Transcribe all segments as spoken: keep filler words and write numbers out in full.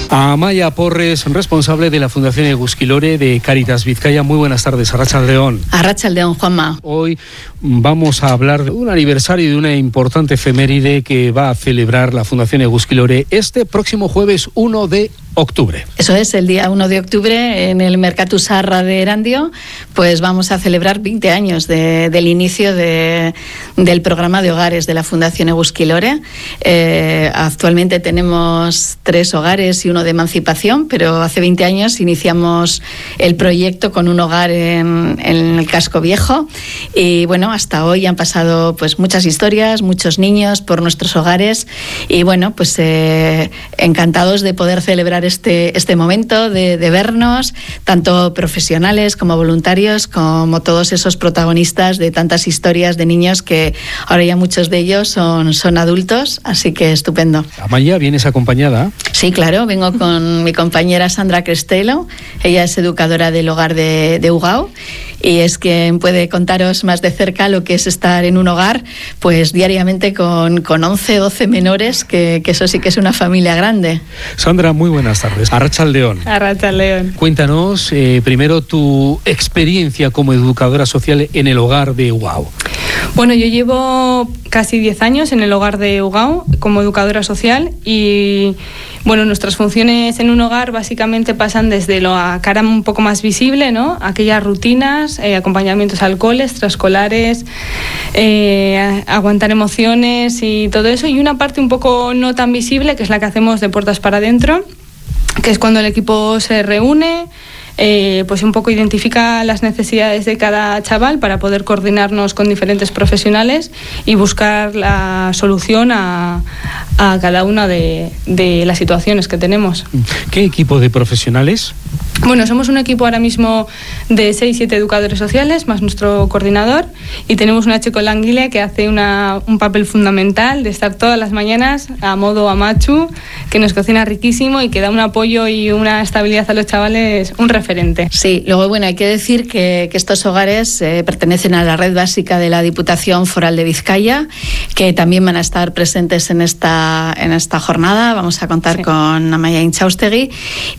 Amaia Porres, responsable de la Fundación Eguzkilore de Cáritas Vizcaya. Muy buenas tardes, Arratsaldeon. Arratsaldeon, Juanma. Hoy vamos a hablar de un aniversario y de una importante efeméride que va a celebrar la Fundación Eguzkilore este próximo jueves uno de octubre. Eso es, el día uno de octubre en el Merkatu Zaharra de Erandio, pues vamos a celebrar veinte años de, del inicio de, del programa de hogares de la Fundación Eguzkilore. Eh, actualmente tenemos tres hogares y uno de emancipación, pero hace veinte años iniciamos el proyecto con un hogar en, en el Casco Viejo y bueno, hasta hoy han pasado pues muchas historias, muchos niños por nuestros hogares y bueno, pues eh, encantados de poder celebrar este, este momento, de, de vernos, tanto profesionales como voluntarios, como todos esos protagonistas de tantas historias de niños que ahora ya muchos de ellos son, son adultos, así que estupendo. Amaia, ¿vienes acompañada? Sí, claro, vengo con mi compañera Sandra Crestelo, ella es educadora del hogar de, de Ugao y es quien puede contaros más de cerca lo que es estar en un hogar, pues diariamente con, con once, doce menores, que, que eso sí que es una familia grande. Sandra, muy buenas tardes. Arratsaldeon. Arratsaldeon. Cuéntanos eh, primero tu experiencia como educadora social en el hogar de Ugao. Bueno, yo llevo casi diez años en el hogar de Ugao como educadora social y bueno, nuestras funciones en un hogar básicamente pasan desde la cara un poco más visible, ¿no? Aquellas rutinas, eh, acompañamientos al cole, extraescolares, eh, aguantar emociones y todo eso, y una parte un poco no tan visible, que es la que hacemos de puertas para adentro, que es cuando el equipo se reúne, Eh, pues un poco identifica las necesidades de cada chaval para poder coordinarnos con diferentes profesionales y buscar la solución a, a cada una de, de las situaciones que tenemos. ¿Qué equipo de profesionales? Bueno, somos un equipo ahora mismo de seis siete educadores sociales, más nuestro coordinador, y tenemos una chico Languile que hace una, un papel fundamental de estar todas las mañanas a modo amachu, que nos cocina riquísimo y que da un apoyo y una estabilidad a los chavales, un referente. Sí, luego bueno, hay que decir que, que estos hogares eh, pertenecen a la red básica de la Diputación Foral de Vizcaya, que también van a estar presentes en esta, en esta jornada. Vamos a contar sí. con Amaia Intxaustegui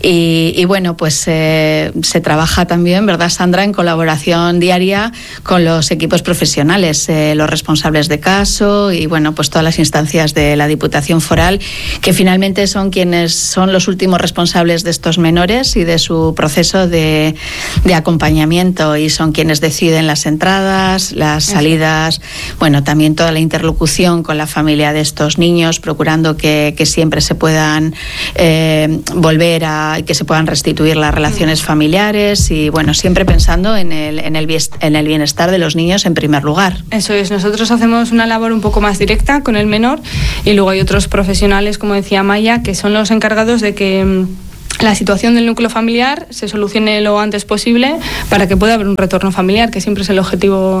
y, y bueno, pues eh, se trabaja también, ¿verdad, Sandra?, en colaboración diaria con los equipos profesionales, eh, los responsables de caso y bueno, pues todas las instancias de la Diputación Foral, que finalmente son quienes son los últimos responsables de estos menores y de su proceso de, de acompañamiento, y son quienes deciden las entradas, las salidas, bueno, también toda la interlocución con la familia de estos niños, procurando que, que siempre se puedan eh, volver a, que se puedan restituir las relaciones familiares y bueno, siempre pensando en el, en el, en el bienestar de los niños en primer lugar. Eso es, nosotros hacemos una labor un poco más directa con el menor y luego hay otros profesionales, como decía Maya, que son los encargados de que la situación del núcleo familiar se solucione lo antes posible para que pueda haber un retorno familiar, que siempre es el objetivo,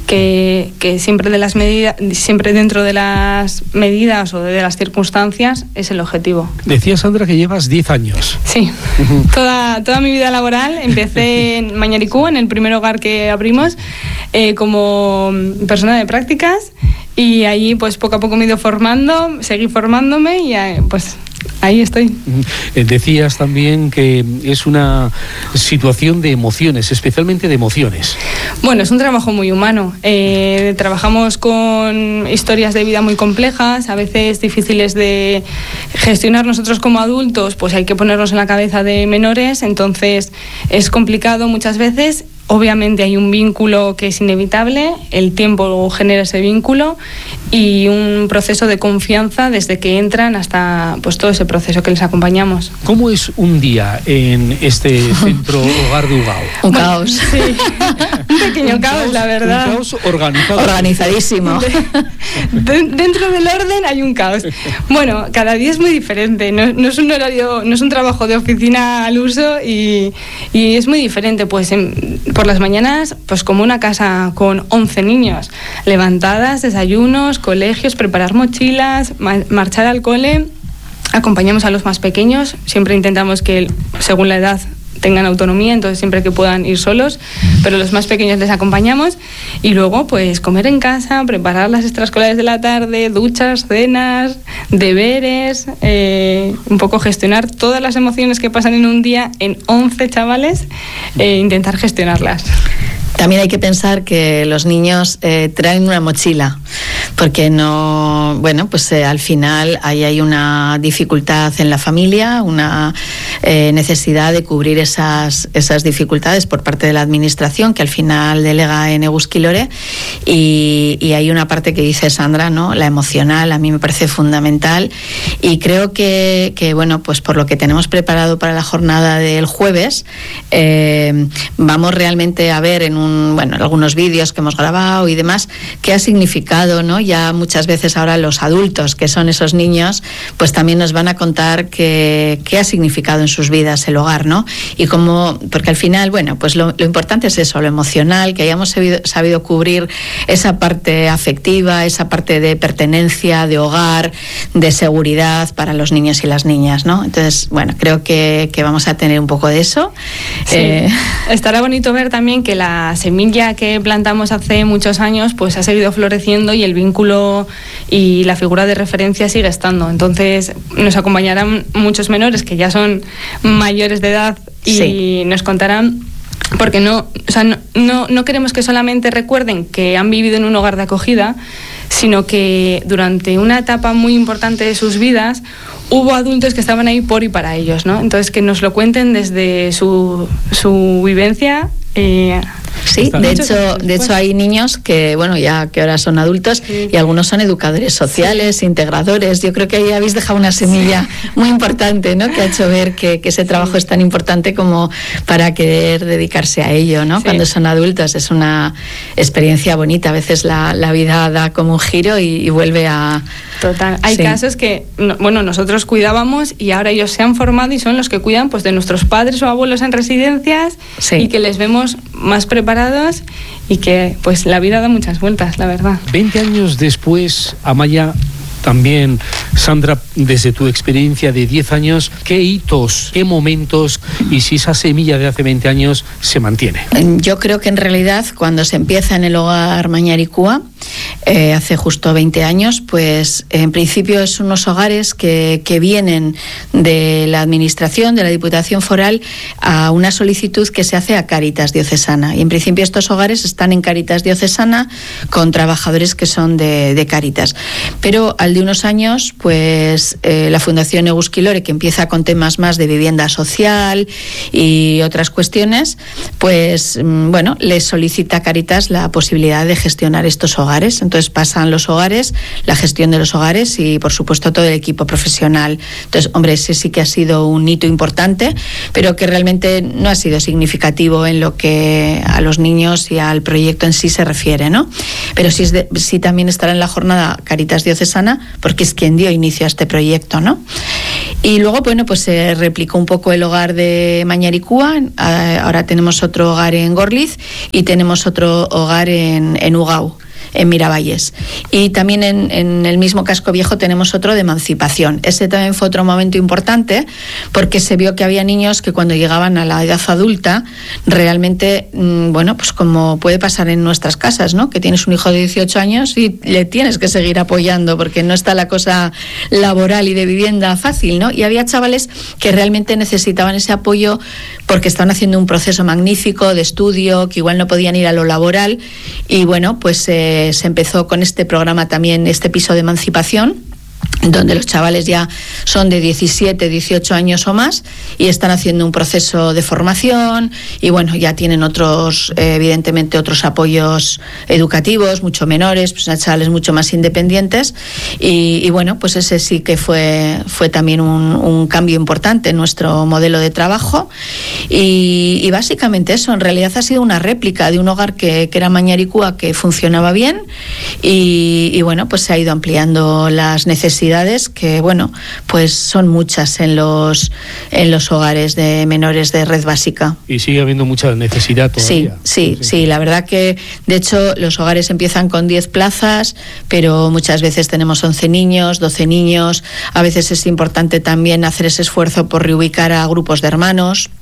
que, que siempre de las medidas, siempre dentro de las medidas o de las circunstancias es el objetivo. Decía Sandra que llevas diez años. Sí, uh-huh. toda, toda mi vida laboral empecé en Mañaricú, en el primer hogar que abrimos, eh, como persona de prácticas, y allí pues poco a poco me he ido formando, seguí formándome y eh, pues ahí estoy. Decías también que es una situación de emociones, especialmente de emociones. Bueno, es un trabajo muy humano. Eh, trabajamos con historias de vida muy complejas, a veces difíciles de gestionar nosotros como adultos, pues hay que ponernos en la cabeza de menores, entonces es complicado muchas veces. Obviamente hay un vínculo que es inevitable, el tiempo genera ese vínculo y un proceso de confianza desde que entran hasta pues todo ese proceso que les acompañamos. ¿Cómo es un día en este centro hogar de Ugao? Un bueno, caos. Sí, un pequeño un caos, caos, la verdad. Un caos organizado. Organizadísimo. De, de, dentro del orden hay un caos. Bueno, cada día es muy diferente, no, no es un horario, no es un trabajo de oficina al uso y, y es muy diferente, pues en, por las mañanas, pues como una casa con once niños, levantadas, desayunos, colegios, preparar mochilas, ma- marchar al cole, acompañamos a los más pequeños, siempre intentamos que según la edad tengan autonomía, entonces siempre que puedan ir solos, pero los más pequeños les acompañamos. Y luego pues comer en casa, preparar las extraescolares de la tarde, duchas, cenas, deberes, eh, un poco gestionar todas las emociones que pasan en un día en once chavales, e intentar gestionarlas. También hay que pensar que los niños eh, traen una mochila, porque no, bueno, pues eh, al final ahí hay una dificultad en la familia, una eh, necesidad de cubrir esas, esas dificultades por parte de la administración, que al final delega en Eguskilore, y, y hay una parte que dice Sandra, ¿no? La emocional, a mí me parece fundamental, y creo que, que bueno, pues por lo que tenemos preparado para la jornada del jueves, eh, vamos realmente a ver en un bueno, algunos vídeos que hemos grabado y demás, qué ha significado, ¿no? Ya muchas veces ahora los adultos, que son esos niños, pues también nos van a contar qué, qué ha significado en sus vidas el hogar, ¿no? Y cómo, porque al final, bueno, pues lo, lo importante es eso, lo emocional, que hayamos sabido, sabido cubrir esa parte afectiva, esa parte de pertenencia, de hogar, de seguridad para los niños y las niñas, ¿no? Entonces, bueno, creo que, que vamos a tener un poco de eso. Sí. Eh... Estará bonito ver también que la semilla que plantamos hace muchos años pues ha seguido floreciendo y el vínculo y la figura de referencia sigue estando. Entonces nos acompañarán muchos menores que ya son mayores de edad y sí. nos contarán, porque no, o sea, no, no, no queremos que solamente recuerden que han vivido en un hogar de acogida, sino que durante una etapa muy importante de sus vidas hubo adultos que estaban ahí por y para ellos, ¿no? Entonces que nos lo cuenten desde su, su vivencia. Eh, Sí, de hecho, de hecho hay niños que, bueno, ya que ahora son adultos, sí. y algunos son educadores sociales, sí. integradores. Yo creo que ahí habéis dejado una semilla sí. muy importante, ¿no? Que ha hecho ver que, que ese trabajo sí. es tan importante como para querer dedicarse a ello, ¿no? Sí. Cuando son adultos es una experiencia bonita. A veces la, la vida da como un giro y, y vuelve a... Total. Hay sí. casos que, bueno, nosotros cuidábamos y ahora ellos se han formado y son los que cuidan pues de nuestros padres o abuelos en residencias sí. y que les vemos más preparados y que pues la vida da muchas vueltas, la verdad. veinte años después, Amaia, también, Sandra, desde tu experiencia de diez años, ¿qué hitos, qué momentos y si esa semilla de hace veinte años se mantiene? Yo creo que en realidad cuando se empieza en el hogar Mañaricúa, eh, hace justo veinte años, pues en principio es unos hogares que, que vienen de la administración, de la Diputación Foral, a una solicitud que se hace a Cáritas Diocesana. Y en principio estos hogares están en Cáritas Diocesana con trabajadores que son de, de Cáritas. Pero al de unos años, pues eh, la Fundación Eguskilore, que empieza con temas más de vivienda social y otras cuestiones, pues mm, bueno, les solicita a Cáritas la posibilidad de gestionar estos hogares. Entonces pasan los hogares, la gestión de los hogares y por supuesto todo el equipo profesional. Entonces, hombre, ese sí que ha sido un hito importante, pero que realmente no ha sido significativo en lo que a los niños y al proyecto en sí se refiere, ¿no? Pero sí, es de, sí también estará en la jornada Cáritas Diocesana, porque es quien dio inicio a este proyecto, ¿no? Y luego, bueno, pues se replicó un poco el hogar de Mañaricúa. Ahora tenemos otro hogar en Gorliz y tenemos otro hogar en, en Ugao, en Miravalles. Y también en, en el mismo casco viejo tenemos otro de Emancipación. Ese también fue otro momento importante porque se vio que había niños que cuando llegaban a la edad adulta realmente, bueno, pues como puede pasar en nuestras casas, ¿no? Que tienes un hijo de dieciocho años y le tienes que seguir apoyando porque no está la cosa laboral y de vivienda fácil, ¿no? Y había chavales que realmente necesitaban ese apoyo porque estaban haciendo un proceso magnífico de estudio, que igual no podían ir a lo laboral y bueno, pues eh, se empezó con este programa también, este piso de emancipación, donde los chavales ya son de diecisiete, dieciocho años o más y están haciendo un proceso de formación y bueno, ya tienen otros, eh, evidentemente otros apoyos educativos, mucho menores, pues chavales mucho más independientes y, y bueno, pues ese sí que fue, fue también un, un cambio importante en nuestro modelo de trabajo y, y básicamente eso, en realidad ha sido una réplica de un hogar que, que era Mañaricúa, que funcionaba bien y, y bueno, pues se ha ido ampliando las necesidades que, bueno, pues son muchas en los en los hogares de menores de red básica. Y sigue habiendo mucha necesidad todavía. Sí, sí, sí, sí, la verdad que, de hecho, los hogares empiezan con diez plazas, pero muchas veces tenemos once niños, doce niños. A veces es importante también hacer ese esfuerzo por reubicar a grupos de hermanos.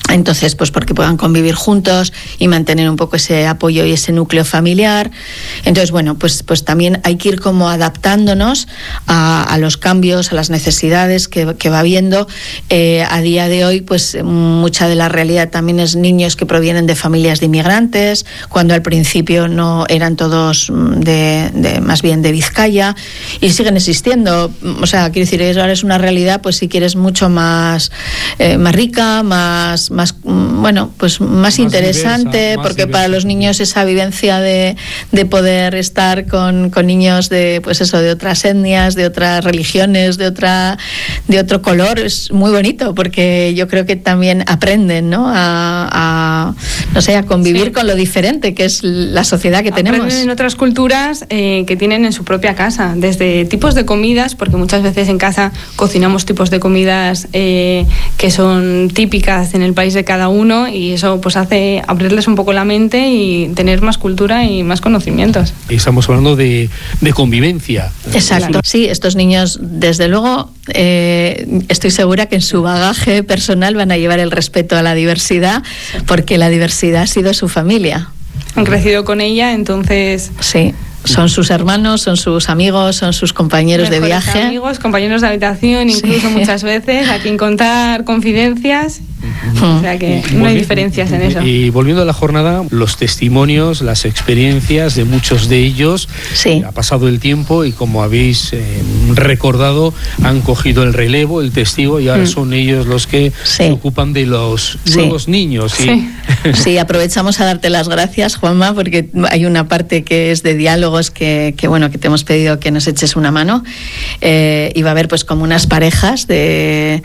Entonces, pues porque puedan convivir juntos y mantener un poco ese apoyo y ese núcleo familiar. Entonces, bueno, pues, pues también hay que ir como adaptándonos a, a los cambios, a las necesidades que, que va habiendo. Eh, a día de hoy, pues mucha de la realidad también es niños que provienen de familias de inmigrantes, cuando al principio no eran todos de, de más bien de Vizcaya, y siguen existiendo. O sea, quiero decir, ahora es una realidad, pues si quieres, mucho más, eh, más rica, más más bueno pues más, más interesante, diversa, más porque diversa. Para los niños esa vivencia de, de poder estar con, con niños de pues eso de otras etnias, de otras religiones, de otra de otro color, es muy bonito, porque yo creo que también aprenden, ¿no? a, a no sé a convivir sí. con lo diferente que es la sociedad que aprenden tenemos. En otras culturas eh, que tienen en su propia casa, desde tipos de comidas, porque muchas veces en casa cocinamos tipos de comidas eh, que son típicas en el país de cada uno, y eso pues hace abrirles un poco la mente y tener más cultura y más conocimientos. Estamos hablando de, de convivencia. Exacto. Sí, estos niños, desde luego, eh, estoy segura que en su bagaje personal van a llevar el respeto a la diversidad, porque la diversidad ha sido su familia. Han crecido con ella, entonces... Sí. Son sus hermanos, son sus amigos, son sus compañeros de viaje. Amigos, compañeros de habitación, incluso sí. muchas veces, a quien contar confidencias. O sea que no hay diferencias en eso. Y volviendo a la jornada, los testimonios, las experiencias de muchos de ellos, sí. ha pasado el tiempo y, como habéis eh, recordado, han cogido el relevo, el testigo, y ahora mm. son ellos los que sí. se ocupan de los sí. nuevos niños. ¿Sí? Sí. sí, aprovechamos a darte las gracias, Juanma, porque hay una parte que es de diálogos que, que bueno, que te hemos pedido que nos eches una mano. Eh, y va a haber pues como unas parejas de,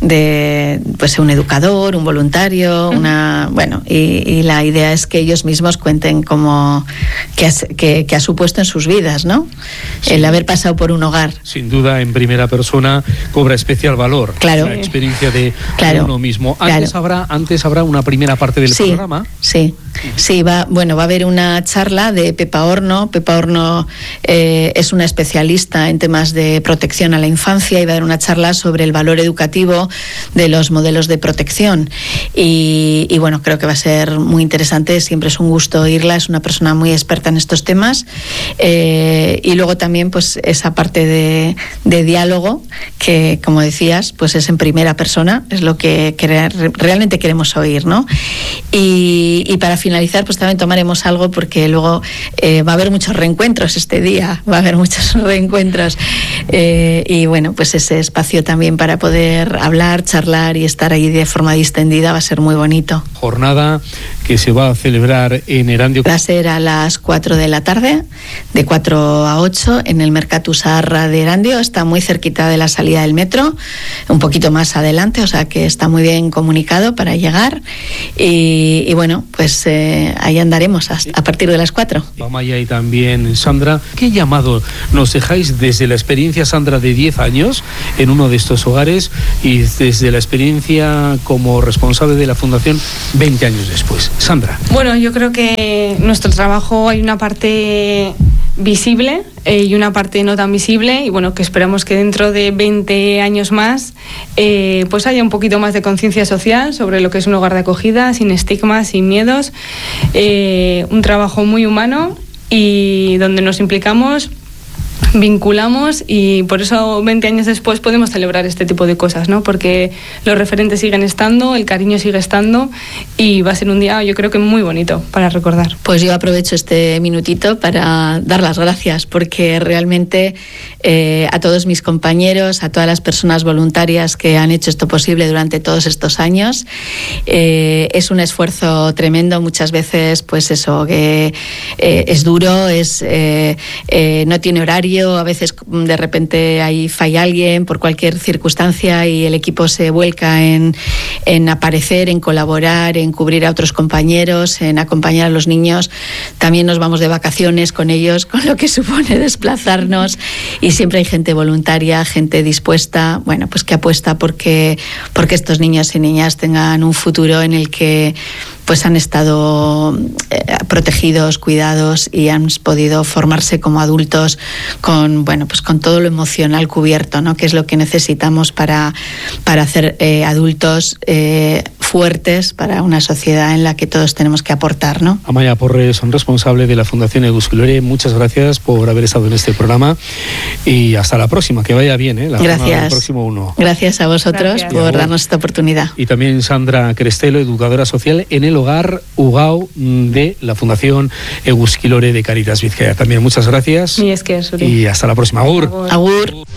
de pues un educador, un voluntario, una bueno, y, y la idea es que ellos mismos cuenten cómo qué, qué, qué ha supuesto en sus vidas, ¿no? Sí. El haber pasado por un hogar. Sin duda, en primera persona cobra especial valor. Claro. La experiencia de, claro. de uno mismo. Antes claro. habrá, antes habrá una primera parte del sí, programa. Sí. Sí, va, bueno, va a haber una charla de Pepa Horno. Pepa Horno eh, es una especialista en temas de protección a la infancia, y va a haber una charla sobre el valor educativo de los modelos de protección. Y, y bueno, creo que va a ser muy interesante. Siempre es un gusto oírla, es una persona muy experta en estos temas. Eh, y luego también pues esa parte de, de diálogo que, como decías, pues es en primera persona, es lo que, que realmente queremos oír, ¿no? Y, y para finalizar, pues también tomaremos algo, porque luego eh, va a haber muchos reencuentros este día, va a haber muchos reencuentros. Eh, y bueno, pues ese espacio también para poder hablar, charlar y estar ahí de forma distendida va a ser muy bonito. Jornada que se va a celebrar en Erandio. Va a ser a las cuatro de la tarde, de cuatro a ocho, en el Mercatu Zaharra de Erandio. Está muy cerquita de la salida del metro, un poquito más adelante, o sea que está muy bien comunicado para llegar. Y, y bueno, pues eh, ahí andaremos a, a partir de las cuatro. Amaya y también Sandra, ¿qué llamado nos dejáis desde la experiencia, Sandra, de diez años en uno de estos hogares, y desde la experiencia como responsable de la Fundación veinte años después? Sandra. Bueno, yo creo que nuestro trabajo hay una parte visible eh, y una parte no tan visible, y bueno, que esperamos que dentro de veinte años más eh, pues haya un poquito más de conciencia social sobre lo que es un hogar de acogida, sin estigmas, sin miedos, eh, un trabajo muy humano y donde nos implicamos, vinculamos, y por eso veinte años después podemos celebrar este tipo de cosas, ¿no? Porque los referentes siguen estando, el cariño sigue estando, y va a ser un día, yo creo que muy bonito para recordar. Pues yo aprovecho este minutito para dar las gracias, porque realmente eh, a todos mis compañeros, a todas las personas voluntarias que han hecho esto posible durante todos estos años, eh, es un esfuerzo tremendo. Muchas veces, pues eso, que eh, es duro, es eh, eh, no tiene horario. A veces de repente ahí falla alguien por cualquier circunstancia, y el equipo se vuelca en, en aparecer, en colaborar, en cubrir a otros compañeros, en acompañar a los niños. También nos vamos de vacaciones con ellos, con lo que supone desplazarnos, y siempre hay gente voluntaria, gente dispuesta, bueno, pues que apuesta porque, porque estos niños y niñas tengan un futuro en el que pues han estado eh, protegidos, cuidados, y han podido formarse como adultos con, bueno, pues con todo lo emocional cubierto, ¿no? Que es lo que necesitamos para, para hacer eh, adultos eh, fuertes fuertes para una sociedad en la que todos tenemos que aportar, ¿no? Amaia Porres, son responsable de la Fundación Egusquilore. Muchas gracias por haber estado en este programa y hasta la próxima, que vaya bien, ¿eh? La gracias. El próximo uno. Gracias a vosotros gracias. por darnos esta oportunidad. Y también Sandra Crestelo, educadora social en el hogar Ugao de la Fundación Egusquilore de Caritas Bizkaia. También muchas gracias. Y es que y hasta la próxima. Agur. Agur. Agur.